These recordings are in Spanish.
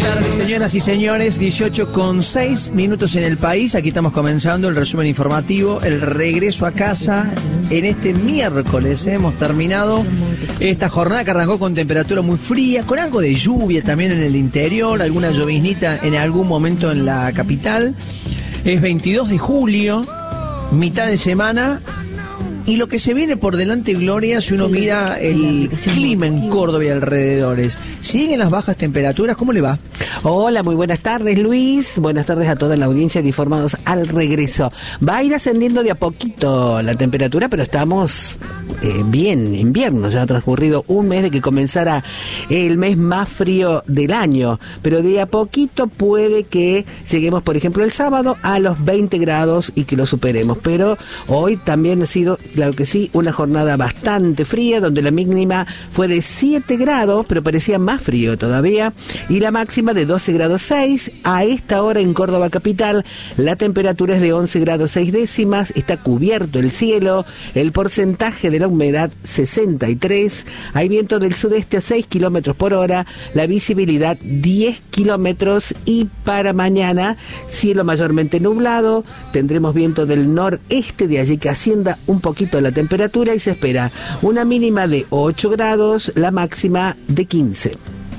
tardes, señoras y señores, 18:06 en el país. Aquí estamos comenzando el resumen informativo, el regreso a casa en este miércoles. Hemos terminado esta jornada que arrancó con temperatura muy fría, con algo de lluvia también en el interior, alguna lloviznita en algún momento en la capital. Es 22 de julio, mitad de semana. Y lo que se viene por delante, Gloria, si uno mira el clima en Córdoba y alrededores, ¿siguen las bajas temperaturas? ¿Cómo le va? Hola, muy buenas tardes, Luis. Buenas tardes a toda la audiencia de Informados al Regreso. Va a ir ascendiendo de a poquito la temperatura, pero estamos bien, invierno. Ya ha transcurrido un mes de que comenzara el mes más frío del año, pero de a poquito puede que lleguemos, por ejemplo, el sábado a los 20 grados y que lo superemos. Pero hoy también ha sido, claro que sí, una jornada bastante fría, donde la mínima fue de 7 grados, pero parecía más frío todavía, y la máxima de 12 grados 6. A esta hora en Córdoba capital, la temperatura es de 11 grados 6 décimas, está cubierto el cielo, el porcentaje de la humedad 63, hay viento del sudeste a 6 kilómetros por hora, la visibilidad 10 kilómetros, y para mañana, cielo mayormente nublado, tendremos viento del noreste, de allí que ascienda un poquito la temperatura y se espera una mínima de 8 grados, la máxima de 15.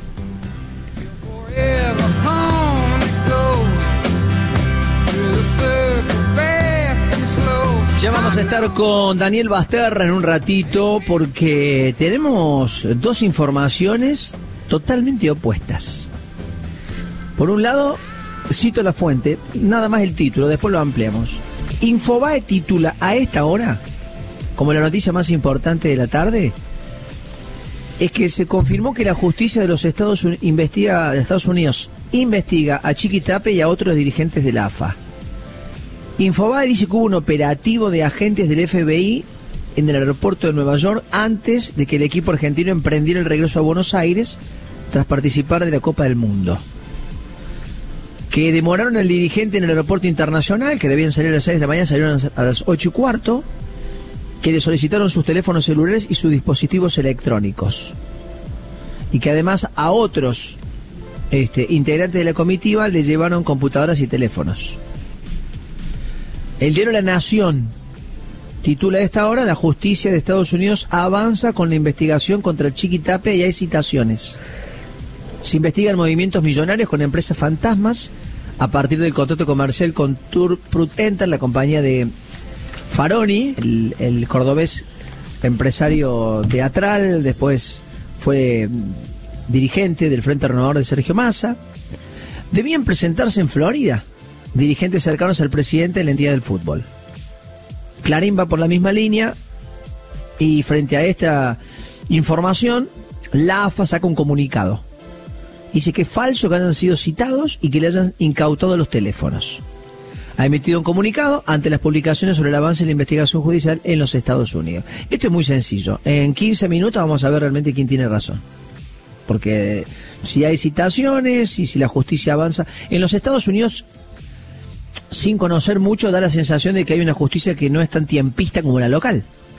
Ya vamos a estar con Daniel Basterra en un ratito porque tenemos dos informaciones totalmente opuestas. Por un lado, cito la fuente, nada más el título, después lo ampliamos. Infobae titula a esta hora, como la noticia más importante de la tarde, es que se confirmó que la justicia de los Estados Unidos investiga a Chiquitape y a otros dirigentes de la AFA. Infobae dice que hubo un operativo de agentes del FBI en el aeropuerto de Nueva York antes de que el equipo argentino emprendiera el regreso a Buenos Aires tras participar de la Copa del Mundo. Que demoraron al dirigente en el aeropuerto internacional, que debían salir a las 6 de la mañana, salieron a las 8:15, que le solicitaron sus teléfonos celulares y sus dispositivos electrónicos. Y que además a otros integrantes de la comitiva le llevaron computadoras y teléfonos. El diario La Nación titula a esta hora: la justicia de Estados Unidos avanza con la investigación contra el Chiquitape y hay citaciones. Se investigan movimientos millonarios con empresas fantasmas a partir del contrato comercial con Tour Enter, la compañía de Faroni, el cordobés empresario teatral, después fue dirigente del Frente Renovador de Sergio Massa. Debían presentarse en Florida dirigentes cercanos al presidente de la entidad del fútbol. Clarín va por la misma línea y frente a esta información, la AFA saca un comunicado. Dice que es falso que hayan sido citados y que le hayan incautado los teléfonos. Ha emitido un comunicado ante las publicaciones sobre el avance de la investigación judicial en los Estados Unidos. Esto es muy sencillo. En 15 minutos vamos a ver realmente quién tiene razón. Porque si hay citaciones y si la justicia avanza... En los Estados Unidos, sin conocer mucho, da la sensación de que hay una justicia que no es tan tiempista como la local.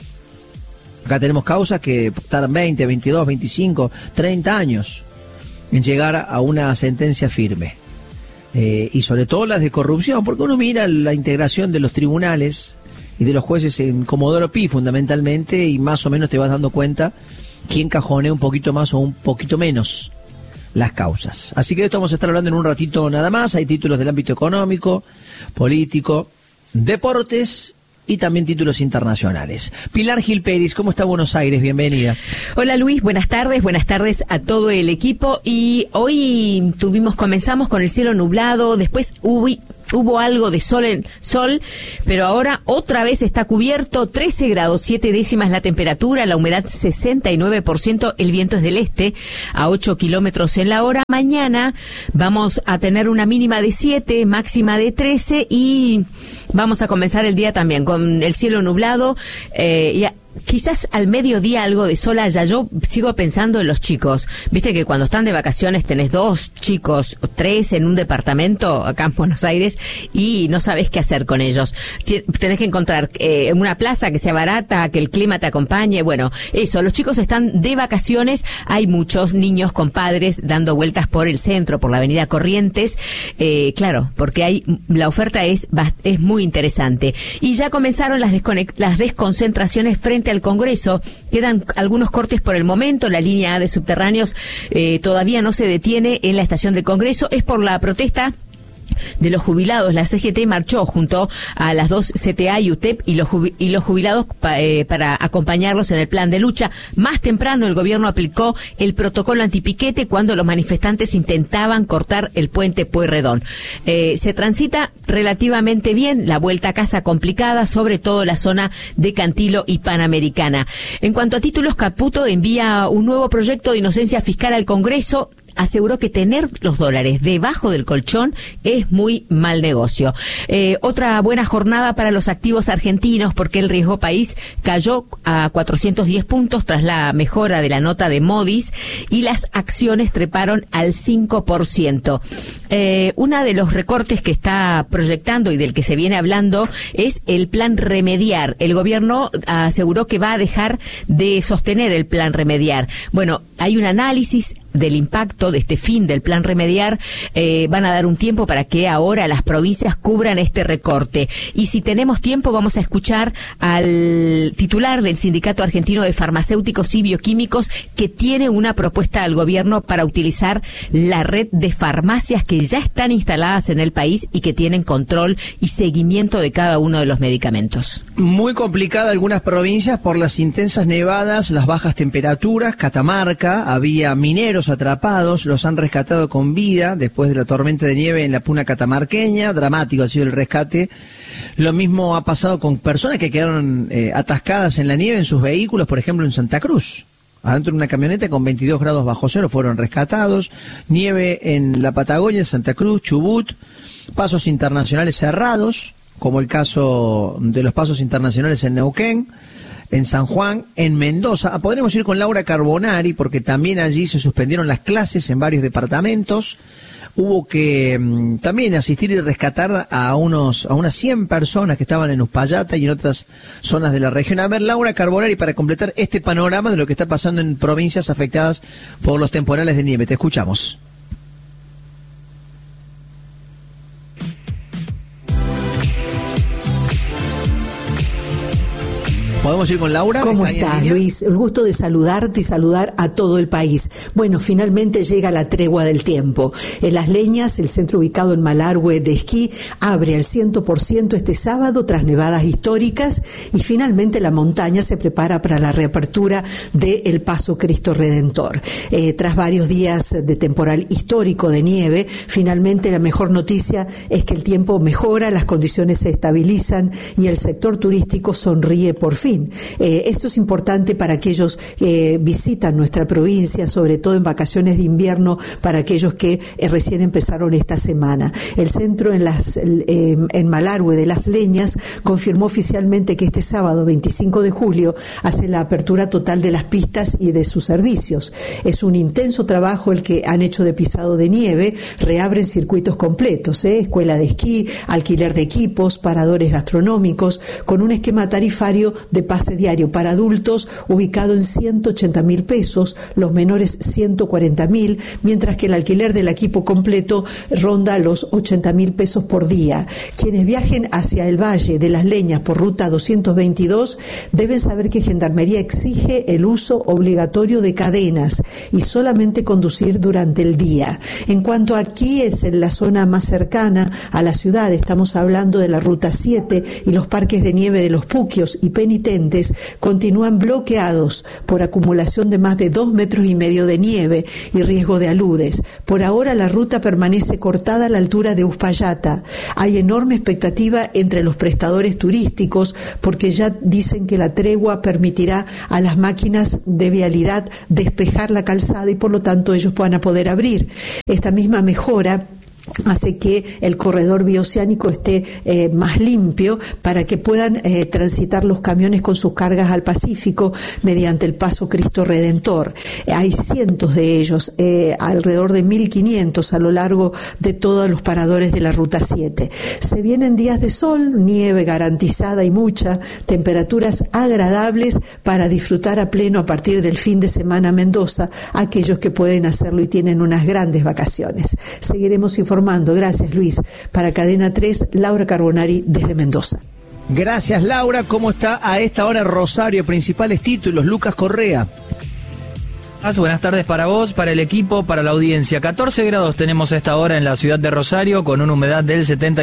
Acá tenemos causas que tardan 20, 22, 25, 30 años en llegar a una sentencia firme. Y sobre todo las de corrupción, porque uno mira la integración de los tribunales y de los jueces en Comodoro Pi fundamentalmente, y más o menos te vas dando cuenta quién cajonea un poquito más o un poquito menos las causas. Así que de esto vamos a estar hablando en un ratito nada más. Hay títulos del ámbito económico, político, deportes y también títulos internacionales. Pilar Gil Pérez, ¿cómo está Buenos Aires? Bienvenida. Hola Luis, buenas tardes a todo el equipo. Y hoy comenzamos con el cielo nublado, después hubo algo de sol, pero ahora otra vez está cubierto, 13 grados 7 décimas la temperatura, la humedad 69%, el viento es del este a 8 kilómetros en la hora. Mañana vamos a tener una mínima de 7, máxima de 13 y vamos a comenzar el día también con el cielo nublado quizás al mediodía algo de sol haya. Yo sigo pensando en los chicos. Viste que cuando están de vacaciones tenés 2 chicos o 3 en un departamento acá en Buenos Aires y no sabés qué hacer con ellos. Tenés que encontrar una plaza que sea barata, que el clima te acompañe. Bueno, eso, los chicos están de vacaciones. Hay muchos niños con padres dando vueltas por el centro, por la avenida Corrientes. Claro, porque la oferta es muy interesante. Y ya comenzaron las desconcentraciones frente al Congreso. Quedan algunos cortes por el momento. La línea A de subterráneos todavía no se detiene en la estación del Congreso. Es por la protesta de los jubilados. La CGT marchó junto a las 2 CTA y UTEP y los jubilados para acompañarlos en el plan de lucha. Más temprano el gobierno aplicó el protocolo antipiquete cuando los manifestantes intentaban cortar el puente Pueyrredón. Se transita relativamente bien, la vuelta a casa complicada, sobre todo la zona de Cantilo y Panamericana. En cuanto a títulos, Caputo envía un nuevo proyecto de inocencia fiscal al Congreso. Aseguró que tener los dólares debajo del colchón es muy mal negocio. Otra buena jornada para los activos argentinos, porque el riesgo país cayó a 410 puntos tras la mejora de la nota de Moody's y las acciones treparon al 5%. Uno de los recortes que está proyectando y del que se viene hablando es el plan Remediar. El gobierno aseguró que va a dejar de sostener el plan Remediar. Bueno, hay un análisis del impacto de este fin del plan Remediar. Van a dar un tiempo para que ahora las provincias cubran este recorte. Y si tenemos tiempo vamos a escuchar al titular del Sindicato Argentino de Farmacéuticos y Bioquímicos, que tiene una propuesta al gobierno para utilizar la red de farmacias que ya están instaladas en el país y que tienen control y seguimiento de cada uno de los medicamentos. Muy complicada algunas provincias por las intensas nevadas, las bajas temperaturas. Catamarca, había mineros atrapados, los han rescatado con vida después de la tormenta de nieve en la puna catamarqueña. Dramático ha sido el rescate. Lo mismo ha pasado con personas que quedaron atascadas en la nieve en sus vehículos, por ejemplo en Santa Cruz. Adentro de una camioneta con 22 grados bajo cero fueron rescatados. Nieve en la Patagonia, Santa Cruz, Chubut. Pasos internacionales cerrados, como el caso de los pasos internacionales en Neuquén, en San Juan, en Mendoza. Podremos ir con Laura Carbonari, porque también allí se suspendieron las clases en varios departamentos. Hubo que también asistir y rescatar a unas 100 personas que estaban en Uspallata y en otras zonas de la región. A ver, Laura Carbonari, para completar este panorama de lo que está pasando en provincias afectadas por los temporales de nieve. Te escuchamos. ¿Podemos ir con Laura? ¿Cómo estás, Luis? El gusto de saludarte y saludar a todo el país. Bueno, finalmente llega la tregua del tiempo. En Las Leñas, el centro ubicado en Malargüe de esquí, abre al 100% este sábado tras nevadas históricas, y finalmente la montaña se prepara para la reapertura de El Paso Cristo Redentor. Tras varios días de temporal histórico de nieve, finalmente la mejor noticia es que el tiempo mejora, las condiciones se estabilizan y el sector turístico sonríe por fin. Esto es importante para aquellos que visitan nuestra provincia, sobre todo en vacaciones de invierno, para aquellos que recién empezaron esta semana. El centro en Malargüe de Las Leñas confirmó oficialmente que este sábado 25 de julio hace la apertura total de las pistas y de sus servicios. Es un intenso trabajo el que han hecho de pisado de nieve. Reabren circuitos completos, escuela de esquí, alquiler de equipos, paradores gastronómicos, con un esquema tarifario de pase diario para adultos ubicado en 180.000 pesos, los menores 140.000, mientras que el alquiler del equipo completo ronda los 80.000 pesos por día. Quienes viajen hacia el Valle de Las Leñas por ruta 222 deben saber que Gendarmería exige el uso obligatorio de cadenas y solamente conducir durante el día. En cuanto a aquí es en la zona más cercana a la ciudad, estamos hablando de la ruta 7 y los parques de nieve de Los Puquios y Penitentes continúan bloqueados por acumulación de más de 2,5 metros de nieve y riesgo de aludes. Por ahora la ruta permanece cortada a la altura de Uspallata. Hay enorme expectativa entre los prestadores turísticos porque ya dicen que la tregua permitirá a las máquinas de vialidad despejar la calzada y por lo tanto ellos puedan poder abrir. Esta misma mejora hace que el corredor bioceánico esté más limpio para que puedan transitar los camiones con sus cargas al Pacífico mediante el Paso Cristo Redentor. Hay cientos de ellos, alrededor de 1.500 a lo largo de todos los paradores de la Ruta 7. Se vienen días de sol, nieve garantizada y mucha, temperaturas agradables para disfrutar a pleno a partir del fin de semana Mendoza, aquellos que pueden hacerlo y tienen unas grandes vacaciones. Seguiremos informando. Gracias, Luis. Para Cadena 3, Laura Carbonari desde Mendoza. Gracias, Laura. ¿Cómo está a esta hora Rosario? Principales títulos, Lucas Correa. Buenas tardes para vos, para el equipo, para la audiencia. 14 grados tenemos a esta hora en la ciudad de Rosario, con una humedad del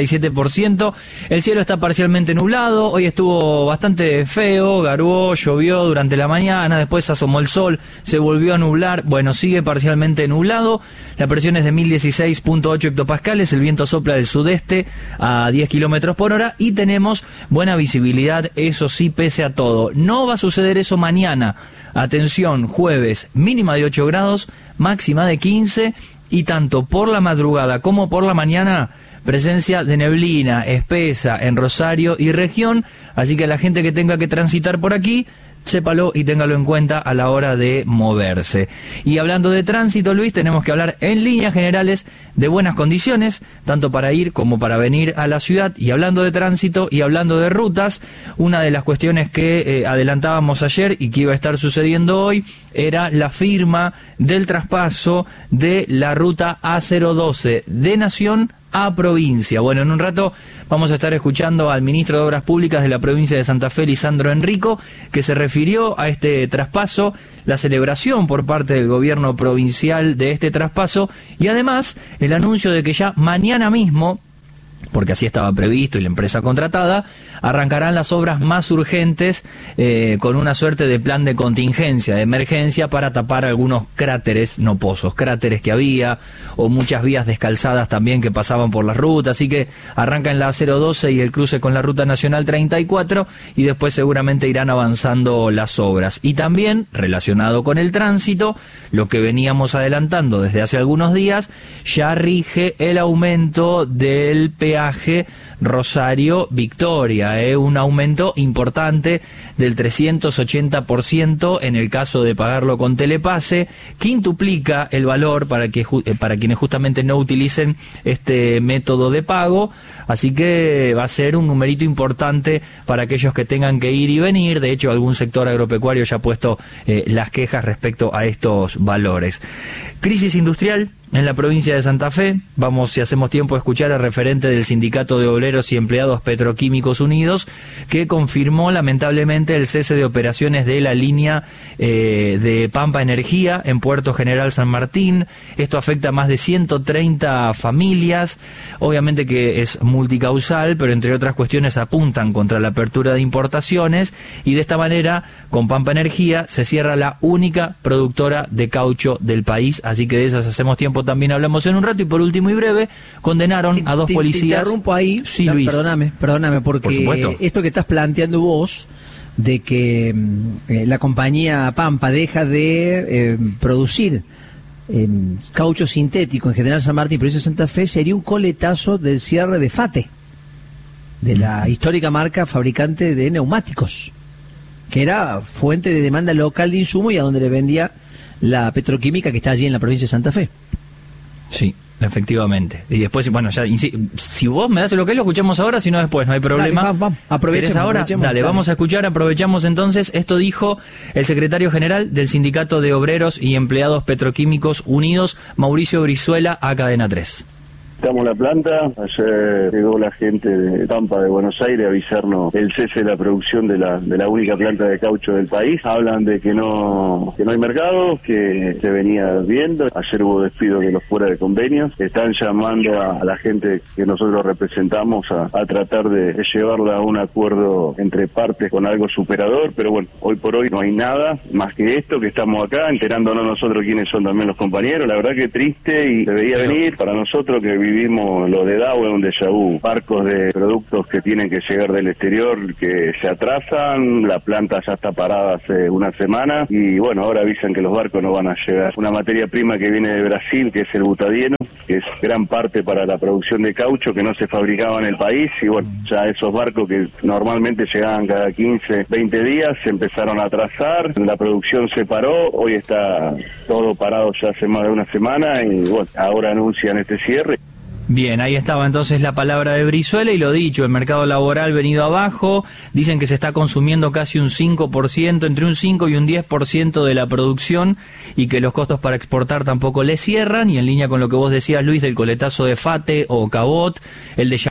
77%. El cielo está parcialmente nublado. Hoy estuvo bastante feo, garuó, llovió durante la mañana, después asomó el sol, se volvió a nublar. Bueno, sigue parcialmente nublado. La presión es de 1016.8 hectopascales, el viento sopla del sudeste a 10 kilómetros por hora y tenemos buena visibilidad, eso sí, pese a todo. No va a suceder eso mañana. Atención, jueves, mínima de 8 grados, máxima de 15, y tanto por la madrugada como por la mañana, presencia de neblina espesa en Rosario y región, así que la gente que tenga que transitar por aquí, sépalo y téngalo en cuenta a la hora de moverse. Y hablando de tránsito, Luis, tenemos que hablar en líneas generales de buenas condiciones, tanto para ir como para venir a la ciudad. Y hablando de tránsito y hablando de rutas, una de las cuestiones que adelantábamos ayer y que iba a estar sucediendo hoy era la firma del traspaso de la ruta A012 de Nación a provincia. Bueno, en un rato vamos a estar escuchando al ministro de Obras Públicas de la provincia de Santa Fe, Lisandro Enrico, que se refirió a este traspaso, la celebración por parte del gobierno provincial de este traspaso y además el anuncio de que ya mañana mismo, porque así estaba previsto y la empresa contratada, arrancarán las obras más urgentes con una suerte de plan de contingencia, de emergencia para tapar algunos cráteres, no pozos, cráteres que había, o muchas vías descalzadas también que pasaban por la ruta, así que arrancan la A012 y el cruce con la Ruta Nacional 34 y después seguramente irán avanzando las obras. Y también, relacionado con el tránsito, lo que veníamos adelantando desde hace algunos días, ya rige el aumento del peaje Rosario-Victoria, un aumento importante del 380% en el caso de pagarlo con Telepase, quintuplica el valor para quienes justamente no utilicen este método de pago, así que va a ser un numerito importante para aquellos que tengan que ir y venir. De hecho, algún sector agropecuario ya ha puesto las quejas respecto a estos valores. Crisis industrial en la provincia de Santa Fe. Vamos, si hacemos tiempo, a escuchar al referente del Sindicato de Obreros y Empleados Petroquímicos Unidos, que confirmó lamentablemente el cese de operaciones de la línea de Pampa Energía en Puerto General San Martín. Esto afecta a más de 130 familias. Obviamente que es multicausal, pero entre otras cuestiones apuntan contra la apertura de importaciones, y de esta manera, con Pampa Energía, se cierra la única productora de caucho del país. Así que de eso hacemos tiempo también hablamos en un rato. Y por último y breve, condenaron a dos policías. Te interrumpo ahí. Sí, Luis. Perdóname, porque por supuesto, esto que estás planteando vos, de que la compañía Pampa deja de producir caucho sintético en General San Martín, provincia de Santa Fe, sería un coletazo del cierre de FATE, de la histórica marca fabricante de neumáticos, que era fuente de demanda local de insumo y a donde le vendía la petroquímica que está allí en la provincia de Santa Fe. Sí, efectivamente. Y después, bueno, ya si vos me das lo que lo escuchamos ahora, si no después, no hay problema. Dale, vamos, aprovechemos ahora. Dale, vamos a escuchar, aprovechamos entonces. Esto dijo el secretario general del Sindicato de Obreros y Empleados Petroquímicos Unidos, Mauricio Brizuela, a Cadena 3. Estamos en la planta, ayer llegó la gente de Pampa de Buenos Aires a avisarnos el cese de la producción de la única planta de caucho del país. Hablan de que no hay mercado, que se venía viendo. Ayer hubo despido de los fuera de convenios. Están llamando a la gente que nosotros representamos a tratar de llevarla a un acuerdo entre partes con algo superador, pero bueno, hoy por hoy no hay nada más que esto, que estamos acá enterándonos nosotros quiénes son también los compañeros. La verdad que triste, y se veía venir para nosotros que vivimos lo de Daue, un déjà vu, barcos de productos que tienen que llegar del exterior que se atrasan, la planta ya está parada hace una semana y bueno, ahora avisan que los barcos no van a llegar. Una materia prima que viene de Brasil, que es el butadieno, que es gran parte para la producción de caucho, que no se fabricaba en el país, y bueno, ya esos barcos que normalmente llegaban cada 15, 20 días, se empezaron a atrasar, la producción se paró, hoy está todo parado ya hace más de una semana, y bueno, ahora anuncian este cierre. Bien, ahí estaba entonces la palabra de Brizuela y lo dicho, el mercado laboral venido abajo, dicen que se está consumiendo casi un 5%, entre un 5 y un 10% de la producción y que los costos para exportar tampoco le cierran, y en línea con lo que vos decías, Luis, del coletazo de Fate o Cabot, el de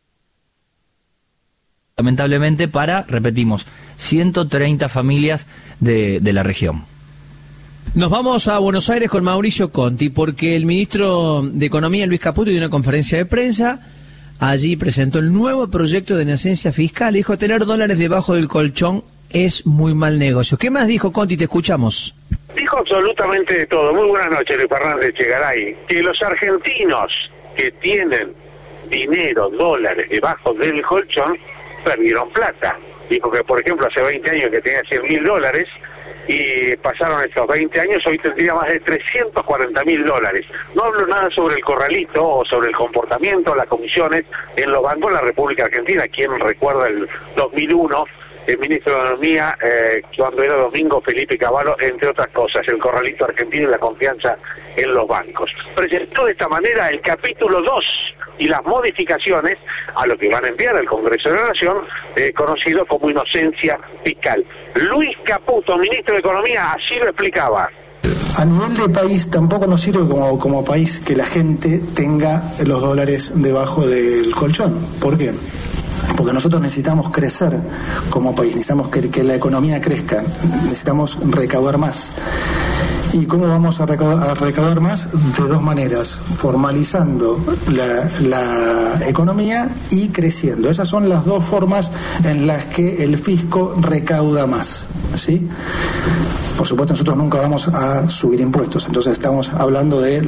lamentablemente para, repetimos, 130 familias de la región. Nos vamos a Buenos Aires con Mauricio Conti, porque el ministro de Economía, Luis Caputo, dio una conferencia de prensa. Allí presentó el nuevo proyecto de emergencia fiscal. Dijo, tener dólares debajo del colchón es muy mal negocio. ¿Qué más dijo, Conti? Te escuchamos. Dijo absolutamente de todo. Muy buenas noches, Luis Fernández Chegaray. Que los argentinos que tienen dinero, dólares debajo del colchón, perdieron plata. Dijo que, por ejemplo, hace 20 años que tenía $100.000, y pasaron estos 20 años, hoy tendría más de $340.000. No hablo nada sobre el corralito o sobre el comportamiento, las comisiones en los bancos de la República Argentina. ¿Quién recuerda el 2001? El ministro de Economía, cuando era Domingo Felipe Cavallo, entre otras cosas, el corralito argentino y la confianza en los bancos. Presentó de esta manera el capítulo 2 y las modificaciones a lo que van a enviar al Congreso de la Nación, conocido como inocencia fiscal. Luis Caputo, ministro de Economía, así lo explicaba. A nivel de país tampoco nos sirve como país que la gente tenga los dólares debajo del colchón. ¿Por qué? Porque nosotros necesitamos crecer como país, necesitamos que la economía crezca, necesitamos recaudar más. ¿Y cómo vamos a recaudar más? De dos maneras, formalizando la economía y creciendo. Esas son las dos formas en las que el fisco recauda más, ¿sí? Por supuesto, nosotros nunca vamos a subir impuestos, entonces estamos hablando de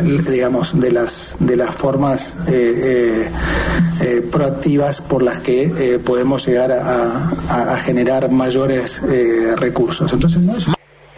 las formas proactivas por las que podemos llegar a generar mayores recursos. Entonces no es...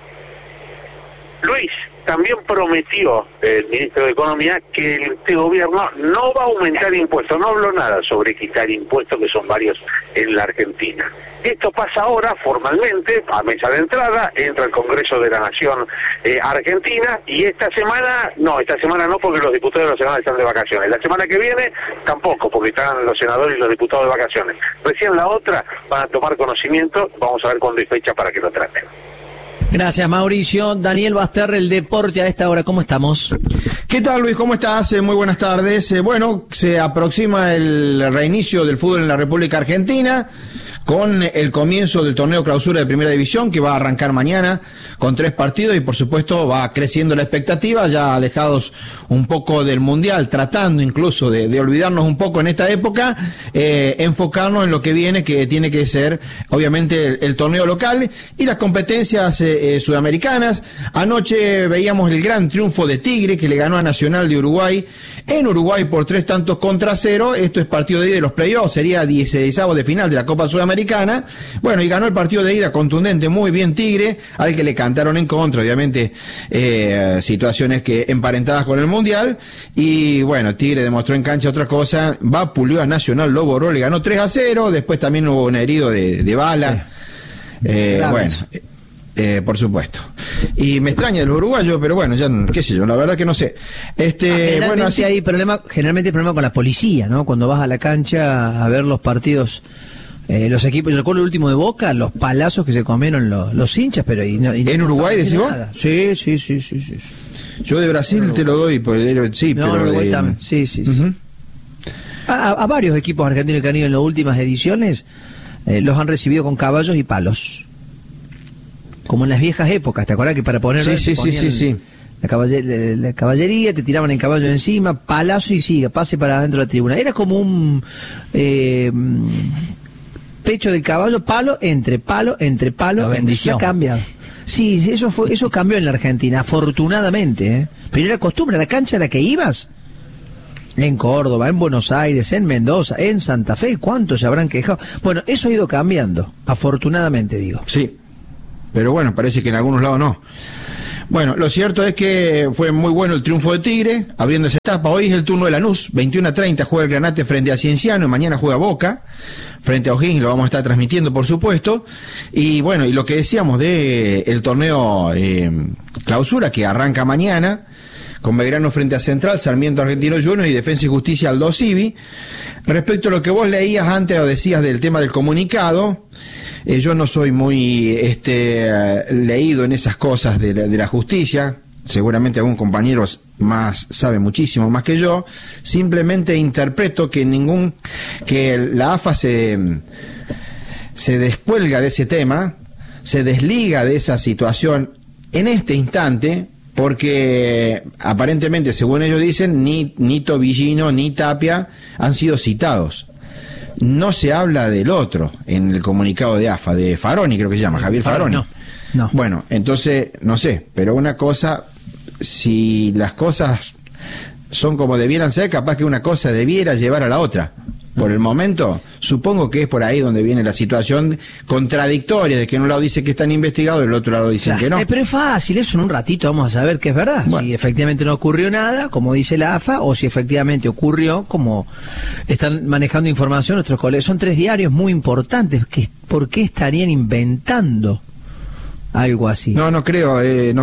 Luis también prometió, el ministro de Economía, que este gobierno no va a aumentar impuestos. No habló nada sobre quitar impuestos, que son varios en la Argentina. Esto pasa ahora formalmente a mesa de entrada, entra el Congreso de la Nación Argentina, y esta semana no, porque los diputados nacionales están de vacaciones. La semana que viene tampoco, porque están los senadores y los diputados de vacaciones. Recién la otra van a tomar conocimiento, vamos a ver cuándo hay fecha para que lo traten. Gracias, Mauricio. Daniel Basterre, el deporte a esta hora, ¿cómo estamos? ¿Qué tal, Luis? ¿Cómo estás? Muy buenas tardes. Bueno, se aproxima el reinicio del fútbol en la República Argentina, con el comienzo del torneo clausura de Primera División, que va a arrancar mañana con 3 partidos, y por supuesto va creciendo la expectativa, ya alejados un poco del Mundial, tratando incluso de olvidarnos un poco en esta época, enfocarnos en lo que viene, que tiene que ser obviamente el torneo local y las competencias sudamericanas. Anoche veíamos el gran triunfo de Tigre, que le ganó a Nacional de Uruguay en Uruguay por 3-0. Esto es partido de ida de los playoffs, sería 16avos de final de la Copa Sudamericana. Bueno, y ganó el partido de ida contundente, muy bien Tigre, al que le cantaron en contra, obviamente, situaciones que emparentadas con el Mundial, y bueno, Tigre demostró en cancha otra cosa, pulió a Nacional, lo borró, le ganó 3-0, después también hubo un herido de bala, por supuesto. Y me extraña el uruguayo, pero bueno, ya qué sé yo, la verdad que no sé. Generalmente bueno, así... hay problema con la policía, ¿no? Cuando vas a la cancha a ver los partidos, los equipos, yo recuerdo el último de Boca, los palazos que se comieron los hinchas, pero ¿en Uruguay decís vos? Sí. Yo de Brasil te lo doy, sí, no, pero Uruguay también. Sí. Uh-huh. A varios equipos argentinos que han ido en las últimas ediciones, los han recibido con caballos y palos, como en las viejas épocas. ¿Te acuerdas que para poner sí. La caballería, te tiraban el caballo encima, palazo y siga, pase para adentro de la tribuna? Era como un pecho del caballo, palo entre palo. Se ha cambiado. Sí, eso cambió en la Argentina, afortunadamente, Pero era costumbre, la cancha a la que ibas, en Córdoba, en Buenos Aires, en Mendoza, en Santa Fe, ¿cuántos se habrán quejado? Bueno, eso ha ido cambiando, afortunadamente, digo. Sí, pero bueno, parece que en algunos lados no. Bueno, lo cierto es que fue muy bueno el triunfo de Tigre, abriendo esa etapa. Hoy es el turno de Lanús, 21:30 juega el Granate frente a Cienciano, y mañana juega Boca frente a O'Higgins, lo vamos a estar transmitiendo, por supuesto. Y bueno, y lo que decíamos de el torneo clausura, que arranca mañana, con Belgrano frente a Central, Sarmiento Argentino Juniors y Defensa y Justicia Aldo Civi. Respecto a lo que vos leías antes o decías del tema del comunicado, yo no soy muy leído en esas cosas de la justicia, seguramente algún compañero más sabe muchísimo más que yo. Simplemente interpreto que la AFA se descuelga de ese tema, se desliga de esa situación en este instante, porque aparentemente, según ellos dicen, ni Tobillino ni Tapia han sido citados. No se habla del otro en el comunicado de AFA, de Faroni, creo que se llama, Javier Faroni. No. Bueno, entonces, no sé, pero una cosa, si las cosas son como debieran ser, capaz que una cosa debiera llevar a la otra. Por el momento, supongo que es por ahí donde viene la situación contradictoria, de que un lado dice que están investigados y el otro lado dicen que no. Pero es fácil, eso en un ratito vamos a saber que es verdad. Bueno. Si efectivamente no ocurrió nada, como dice la AFA, o si efectivamente ocurrió, como están manejando información nuestros colegas. Son 3 diarios muy importantes. ¿Por qué estarían inventando algo así? No creo.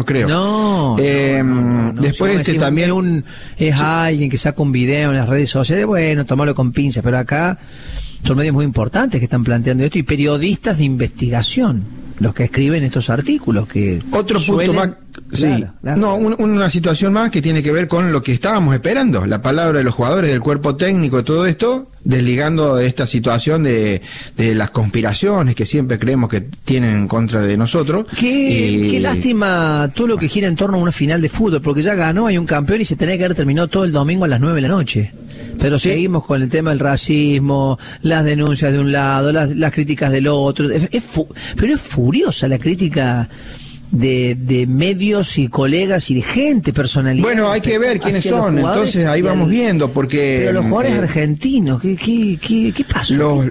No. Después si también es alguien que saca un video en las redes sociales, bueno, tomarlo con pinzas, pero acá son medios muy importantes que están planteando esto, y periodistas de investigación los que escriben estos artículos, que otro punto más, sí, claro. No, una situación más que tiene que ver con lo que estábamos esperando, la palabra de los jugadores, del cuerpo técnico, de todo esto, desligando de esta situación de las conspiraciones que siempre creemos que tienen en contra de nosotros. Qué lástima todo lo que gira en torno a una final de fútbol, porque ya ganó, hay un campeón y se tenía que haber terminado todo el domingo a las 9 de la noche. Pero sí, seguimos con el tema del racismo, las denuncias de un lado, las críticas del otro. Pero es furiosa la crítica de medios y colegas y de gente, personalidades. Bueno, hay que ver quiénes son, entonces ahí vamos viendo, porque... Pero los jugadores argentinos, ¿qué pasó?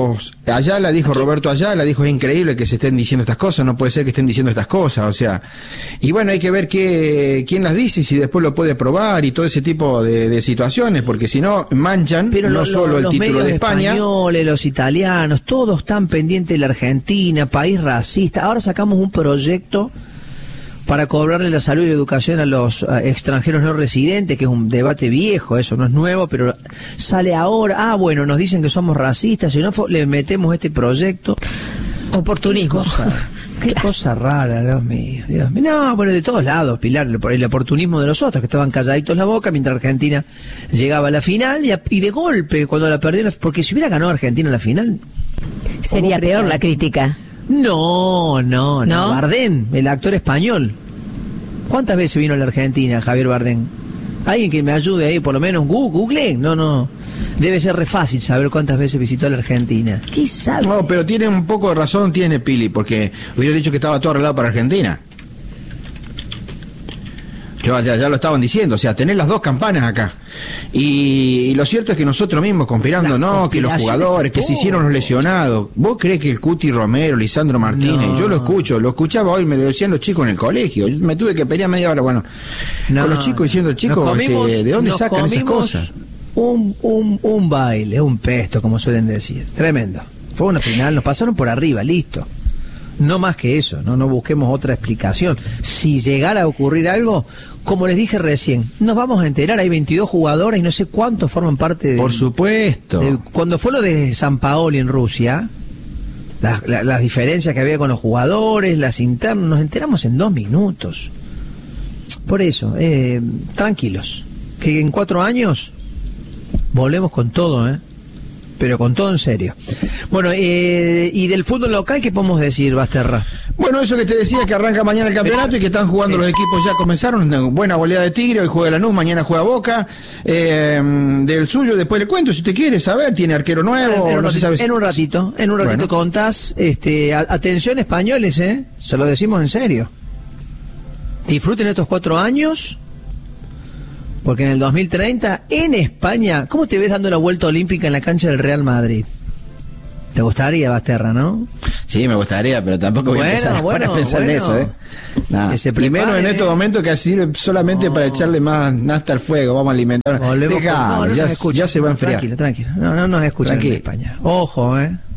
Ayala dijo, Roberto Ayala dijo, es increíble que se estén diciendo estas cosas, no puede ser que estén diciendo estas cosas, o sea... Y bueno, hay que ver quién las dice y si después lo puede probar y todo ese tipo de situaciones, porque si no, manchan no solo el título de España... Los españoles, los italianos, todos están pendientes de la Argentina, país racista. Ahora sacamos un proyecto para cobrarle la salud y la educación a los extranjeros no residentes, que es un debate viejo, eso no es nuevo, pero sale ahora. Bueno, nos dicen que somos racistas, si no le metemos este proyecto. Oportunismo. Qué cosa rara, Dios mío. No, bueno, de todos lados, Pilar, el oportunismo de los otros, que estaban calladitos la boca mientras Argentina llegaba a la final, y de golpe, cuando la perdieron, porque si hubiera ganado Argentina la final... Sería peor la crítica. No. Bardem, el actor español. ¿Cuántas veces vino a la Argentina Javier Bardem? Alguien que me ayude ahí, por lo menos Google. No. Debe ser re fácil saber cuántas veces visitó la Argentina. ¿Qué sabe? No, pero tiene un poco de razón, Pili, porque hubiera dicho que estaba todo arreglado para Argentina. Ya lo estaban diciendo, o sea, tener las 2 campanas acá. Y lo cierto es que nosotros mismos conspirando, que los jugadores, que se hicieron los lesionados. ¿Vos creés que el Cuti Romero, Lisandro Martínez, yo lo escuchaba hoy, me lo decían los chicos en el colegio, yo me tuve que pelear media hora, con los chicos diciendo, chicos, ¿de dónde sacan esas cosas? Un baile, un pesto, como suelen decir, tremendo. Fue una final, nos pasaron por arriba, listo. No más que eso, no busquemos otra explicación. Si llegara a ocurrir algo, como les dije recién, nos vamos a enterar, hay 22 jugadores y no sé cuántos forman parte de... Por supuesto. Cuando fue lo de Sampaoli en Rusia, las diferencias que había con los jugadores, las internas, nos enteramos en 2 minutos. Por eso, tranquilos, que en 4 años volvemos con todo, pero con todo en serio. Bueno, y del fútbol local, ¿qué podemos decir, Basterra? Bueno, eso que te decía, que arranca mañana el campeonato y que están jugando los equipos, ya comenzaron, una buena goleada de Tigre, hoy juega Lanús, mañana juega Boca, del suyo después le cuento, si usted quiere saber, tiene arquero nuevo, no se sabe si... En un ratito bueno. Contás, atención españoles, se lo decimos en serio. Disfruten estos 4 años, porque en el 2030, en España, ¿cómo te ves dando la vuelta olímpica en la cancha del Real Madrid? ¿Te gustaría, Basterra, no? Sí, me gustaría, pero tampoco voy a empezar ahora a pensar en eso, Nah. Primero en estos momentos que sirve solamente para echarle más nafta al fuego, vamos a alimentar. Ya se va a enfriar. Tranquilo. No nos escuchan en España. Ojo,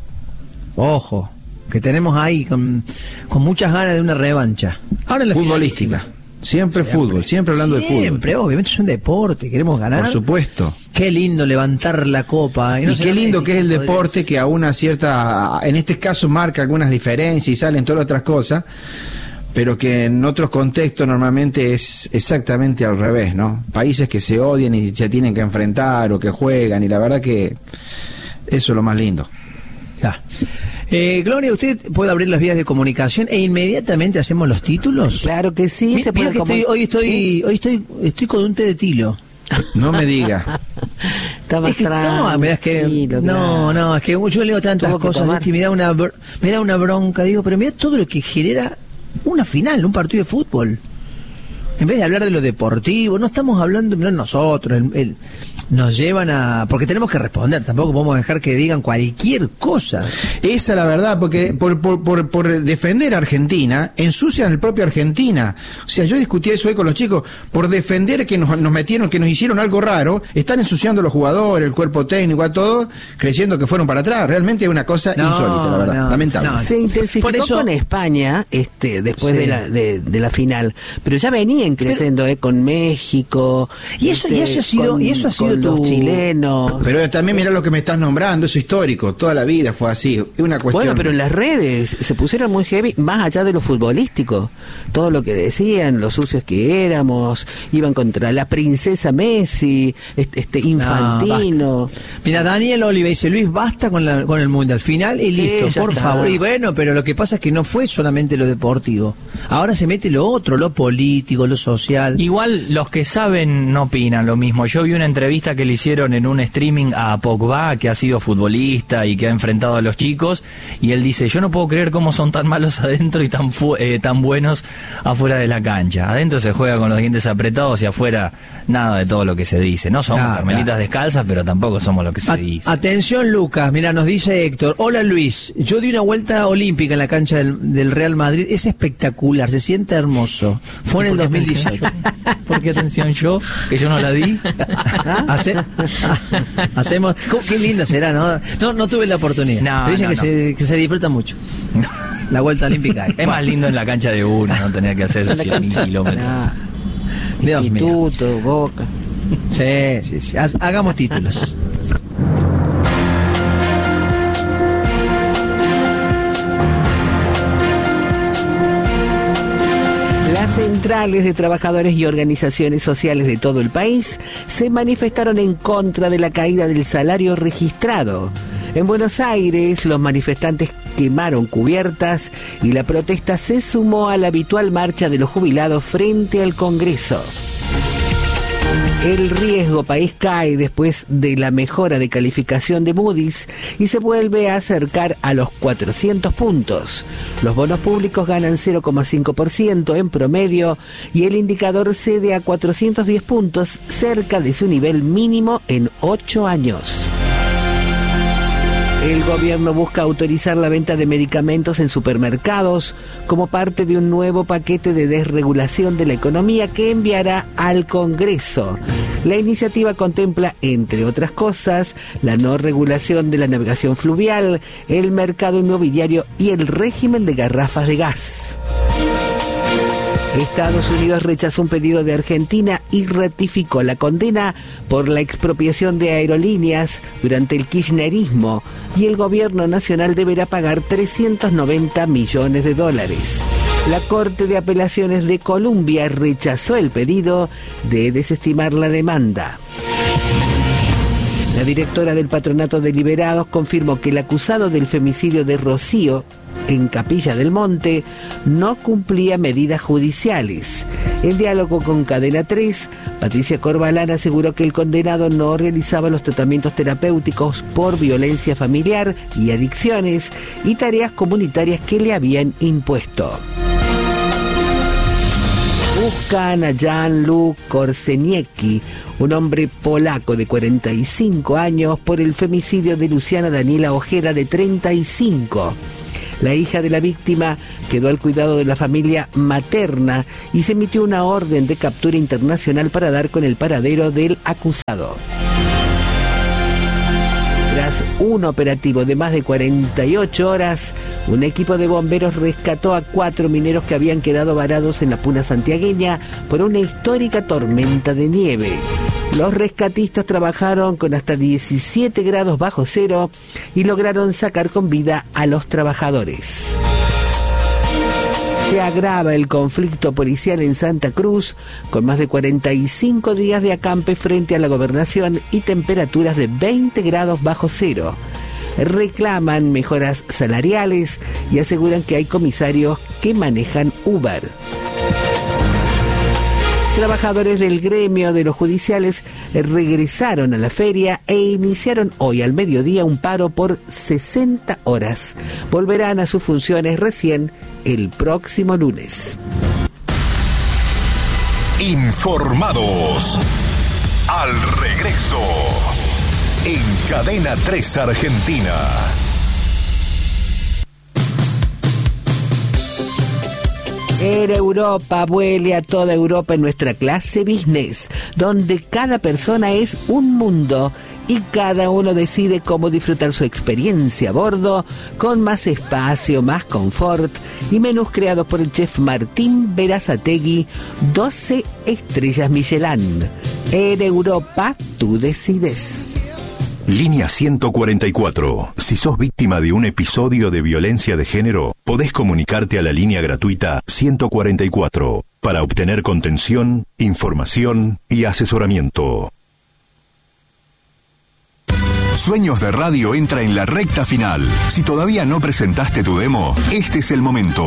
Ojo, que tenemos ahí con muchas ganas de una revancha. Ahora en la futbolística. Siempre fútbol, siempre hablando de fútbol. Siempre, obviamente es un deporte, queremos ganar. Por supuesto. Qué lindo levantar la copa. Y qué lindo que es el deporte que a una cierta, en este caso marca algunas diferencias y salen todas otras cosas, pero que en otros contextos normalmente es exactamente al revés, ¿no? Países que se odian y se tienen que enfrentar o que juegan, y la verdad que eso es lo más lindo. Ya. Gloria, ¿usted puede abrir las vías de comunicación e inmediatamente hacemos los títulos? Claro que sí. Mira que hoy estoy con un té de tilo. No me diga. Está más tranquilo. Es que yo leo tantas cosas y me da una bronca. Digo, pero mira todo lo que genera una final, un partido de fútbol. En vez de hablar de lo deportivo, no estamos hablando de nosotros, nos llevan a... Porque tenemos que responder, tampoco podemos dejar que digan cualquier cosa. Esa es la verdad, porque por defender a Argentina, ensucian el propio Argentina. O sea, yo discutí eso hoy con los chicos, por defender que nos metieron, que nos hicieron algo raro, están ensuciando a los jugadores, el cuerpo técnico, a todos, creyendo que fueron para atrás. Realmente es una cosa insólita, la verdad, lamentable. Se intensificó con España, después de la final, pero ya venían creciendo, con México. Y eso ha sido los chilenos. Pero también mira lo que me estás nombrando, eso es histórico, toda la vida fue así, es una cuestión. Bueno, pero en las redes se pusieron muy heavy, más allá de lo futbolístico, todo lo que decían, los sucios que éramos, iban contra la princesa Messi, Infantino. Mira, Daniel Oliva dice, Luis, basta con el mundial final y listo, por favor. Y bueno, pero lo que pasa es que no fue solamente lo deportivo, ahora se mete lo otro, lo político, lo social. Igual los que saben no opinan lo mismo. Yo vi una entrevista que le hicieron en un streaming a Pogba, que ha sido futbolista y que ha enfrentado a los chicos, y él dice, yo no puedo creer cómo son tan malos adentro y tan buenos afuera de la cancha. Adentro se juega con los dientes apretados y afuera nada de todo lo que se dice. No somos carmelitas descalzas, pero tampoco somos lo que se dice. Atención, Lucas, mira, nos dice Héctor, hola Luis, yo di una vuelta olímpica en la cancha del Real Madrid, es espectacular, se siente hermoso. Fue en el 2018. ¿Por qué atención yo? Que yo no la di. Hacemos, qué linda será, ¿no? No tuve la oportunidad. Dicen que se disfruta mucho. La vuelta olímpica. Es más lindo en la cancha de uno, no tener que hacer 100.000 kilómetros. Instituto, Boca. Sí. Hagamos títulos. Las centrales de trabajadores y organizaciones sociales de todo el país se manifestaron en contra de la caída del salario registrado. En Buenos Aires, los manifestantes quemaron cubiertas y la protesta se sumó a la habitual marcha de los jubilados frente al Congreso. El riesgo país cae después de la mejora de calificación de Moody's y se vuelve a acercar a los 400 puntos. Los bonos públicos ganan 0,5% en promedio y el indicador cede a 410 puntos, cerca de su nivel mínimo en 8 años. El gobierno busca autorizar la venta de medicamentos en supermercados como parte de un nuevo paquete de desregulación de la economía que enviará al Congreso. La iniciativa contempla, entre otras cosas, la no regulación de la navegación fluvial, el mercado inmobiliario y el régimen de garrafas de gas. Estados Unidos rechazó un pedido de Argentina y ratificó la condena por la expropiación de aerolíneas durante el kirchnerismo y el gobierno nacional deberá pagar $390 millones. La Corte de Apelaciones de Colombia rechazó el pedido de desestimar la demanda. La directora del Patronato de Liberados confirmó que el acusado del femicidio de Rocío en Capilla del Monte no cumplía medidas judiciales. En diálogo con Cadena 3, Patricia Corbalán aseguró que el condenado no realizaba los tratamientos terapéuticos por violencia familiar y adicciones y tareas comunitarias que le habían impuesto. Buscan a Jan-Luc Korseniecki, un hombre polaco de 45 años, por el femicidio de Luciana Daniela Ojeda, de 35. La hija de la víctima quedó al cuidado de la familia materna y se emitió una orden de captura internacional para dar con el paradero del acusado. Tras un operativo de más de 48 horas, un equipo de bomberos rescató a 4 mineros que habían quedado varados en la puna santiagueña por una histórica tormenta de nieve. Los rescatistas trabajaron con hasta 17 grados bajo cero y lograron sacar con vida a los trabajadores. Se agrava el conflicto policial en Santa Cruz, con más de 45 días de acampe frente a la gobernación y temperaturas de 20 grados bajo cero. Reclaman mejoras salariales y aseguran que hay comisarios que manejan Uber. Trabajadores del gremio de los judiciales regresaron a la feria e iniciaron hoy al mediodía un paro por 60 horas. Volverán a sus funciones recién el próximo lunes. Informados. Al regreso. En Cadena 3 Argentina. Air Europa vuele a toda Europa en nuestra clase business, donde cada persona es un mundo y cada uno decide cómo disfrutar su experiencia a bordo, con más espacio, más confort y menús creados por el chef Martín Berazategui, 12 estrellas Michelin. Air Europa, tú decides. Línea 144. Si sos víctima de un episodio de violencia de género, podés comunicarte a la línea gratuita 144 para obtener contención, información y asesoramiento. Sueños de Radio entra en la recta final. Si todavía no presentaste tu demo, este es el momento.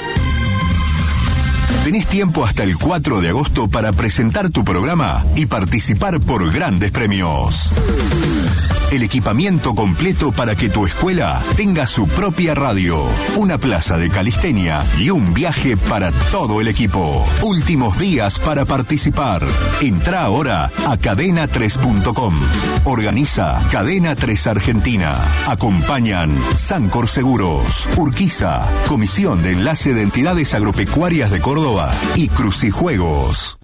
Tenés tiempo hasta el 4 de agosto para presentar tu programa y participar por grandes premios. El equipamiento completo para que tu escuela tenga su propia radio, una plaza de calistenia y un viaje para todo el equipo. Últimos días para participar. Entrá ahora a cadena3.com. Organiza Cadena 3 Argentina. Acompañan Sancor Seguros, Urquiza, Comisión de Enlace de Entidades Agropecuarias de Córdoba y Crucijuegos.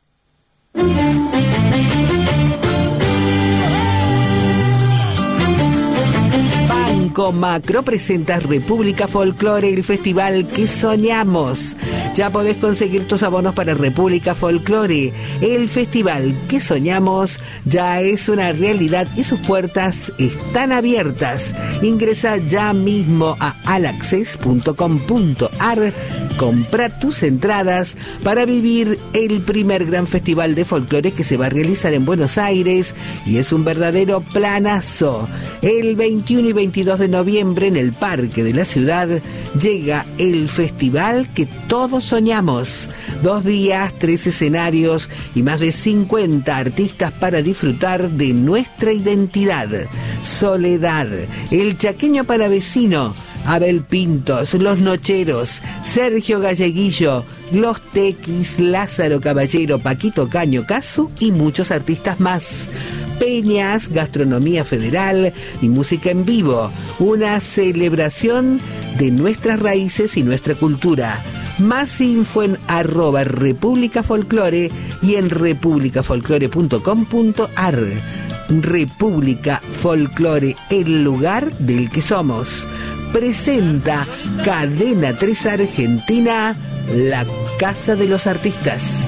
Banco Macro presenta República Folklore, el festival que soñamos. Ya podés conseguir tus abonos para República Folklore. El festival que soñamos ya es una realidad y sus puertas están abiertas. Ingresa ya mismo a alaccess.com.ar. Compra tus entradas para vivir el primer gran festival de folclore que se va a realizar en Buenos Aires y es un verdadero planazo. El 21 y 22 de noviembre en el Parque de la Ciudad llega el festival que todos soñamos. 2 días, 3 escenarios y más de 50 artistas para disfrutar de nuestra identidad. Soledad, el chaqueño palavecino, Abel Pintos, Los Nocheros, Sergio Galleguillo, Los Tequis, Lázaro Caballero, Paquito Caño Casu y muchos artistas más. Peñas, gastronomía federal y música en vivo. Una celebración de nuestras raíces y nuestra cultura. Más info en @República Folklore y en republicafolklore.com.ar. República Folklore, el lugar del que somos. Presenta Cadena 3 Argentina, la Casa de los Artistas.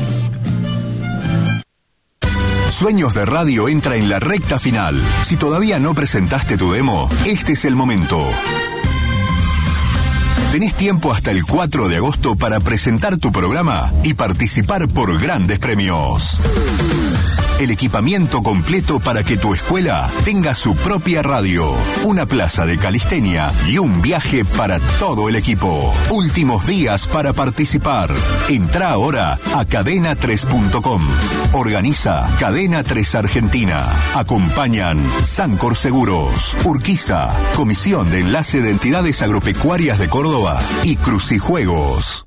Sueños de Radio entra en la recta final. Si todavía no presentaste tu demo, este es el momento. Tenés tiempo hasta el 4 de agosto para presentar tu programa y participar por grandes premios. El equipamiento completo para que tu escuela tenga su propia radio, una plaza de calistenia y un viaje para todo el equipo. Últimos días para participar. Entrá ahora a cadena3.com. Organiza Cadena 3 Argentina. Acompañan Sancor Seguros, Urquiza, Comisión de Enlace de Entidades Agropecuarias de Córdoba y Crucijuegos.